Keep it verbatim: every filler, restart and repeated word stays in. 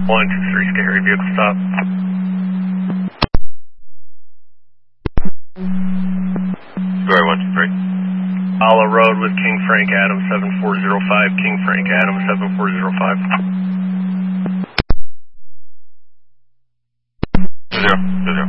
one two three, scary vehicle stop. Square one two three. Hollow Road with King Frank Adams, seven four zero five, King Frank Adams, seven four zero five. Zero, zero.